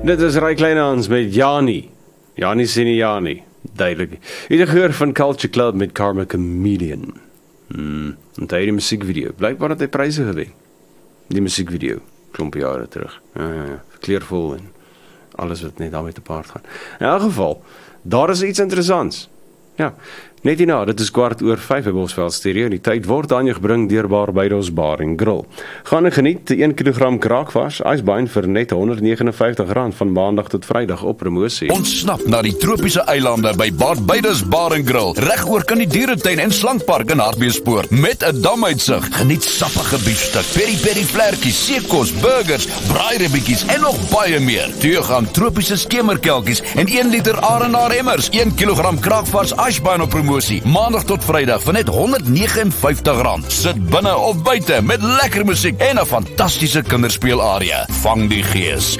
Dit is Ry Kleinhans met Jani. Jani sê nie Jani, duidelik. Jy het gehoor van Culture Club met Karma Chameleon. En hy die musiekvideo. Blijkbaar het hy pryse gewen. Die musiekvideo, klomp jare terug. Ja, kleurvol en alles wat net daarmee te paard gaan. In elk geval, daar is iets interessants. Ja, net hierna, dit is 4:15 by Bosveld Stereo. Die tyd word aan jou gebring deur Barbados Bar en Grill. Gaan en geniet 1 kg kraakvars, ysbein vir net R159 van maandag tot Vrydag op promosie. Ontsnap na die tropiese eilande by Barbados Bar en Grill. Regoor kan die dieretuin en slankpark in Hartbeespoort met 'n damuitsig. Geniet sappige biefstuk, peri-peri vlerkies, seekos, burgers, braairibbietjies en nog baie meer. 2 gram tropiese skemerkelkies en 1 liter Arenaar emmers. 1 kg kraakvars ysbein op promosie. Maandag tot Vrydag vir net R159. Sit binne of buite met lekker musiek en 'n fantastiese kinderspeelarea. Vang die gees.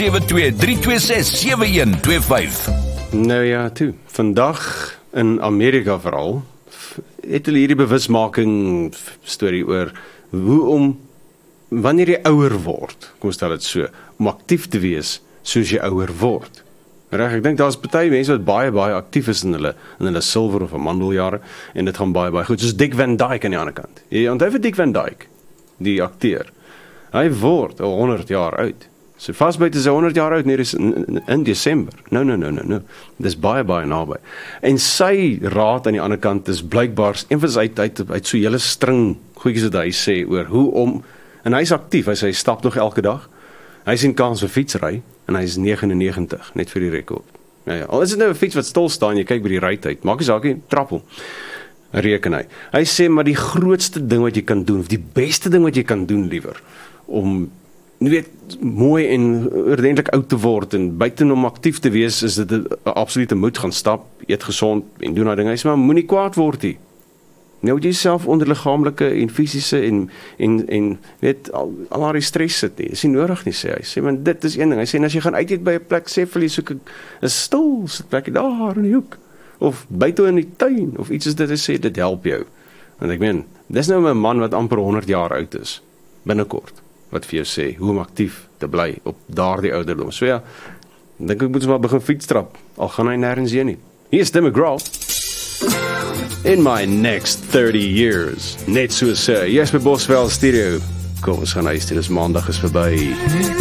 072-326-7125. Nou ja, toe. Vandag in Amerika veral het hulle hierdie bewusmaking storie oor hoe om wanneer jy ouer word, kom stel dit so, om aktief te wees soos jy ouer word. Reg, ek dink daar's baie mense wat baie aktief is in hulle silwer of amandeljare en dit gaan baie goed. Soos Dick Van Dyke aan die ander kant. Jy onthou vir Dick Van Dyke, die akteur. Hy word al 100 jaar oud. So vasbyt is hy 100 jaar oud in Desember. No. Dis baie naby. En sy raad aan die ander kant is blykbaar een van sy uit so 'n hele string goedjies wat hy sê oor hoe om, en hy's aktief, hy sê hy stap nog elke dag. Hy sien kans vir fietsry en hy is 99, net vir die rekord. Ja, al is dit nou 'n fiets wat stil staan, jy kyk by die rytyd, maak nie saak nie, trappel. Reken hy. Hy sê maar die grootste ding wat jy kan doen, of die beste ding wat jy kan doen liewer, om mooi en ordentlik oud te word en buiten om aktief te wees, is dit 'n absolute moet gaan stap, eet gesond en doen daai dinge. Hy sê maar moenie kwaad word nie. Nou jy self onder liggaamlike en fisiese en weet al haar stres sit nie. Is nie nodig nie, sê hy. Sê maar dit is een ding. Hy sê as jy gaan uit eet by 'n plek, sê vir jy soek 'n stil sitplekkie daar in die hoek of buite in die tuin of iets soos dit. Hy sê dit help jou. Want ek meen, dis nou 'n man wat amper 100 jaar oud is binnekort wat vir jou sê hoe om aktief te bly op daardie ouderdom. So ja, dink ek moet ons maar begin fietstrap. Al gaan hy nêrens heen nie. Hier is Tim McGraw. In my next 30 years. Net so sê, yes, by Bosveld Stereo. Kom, ons gaan huis toe, dis maandag is verby.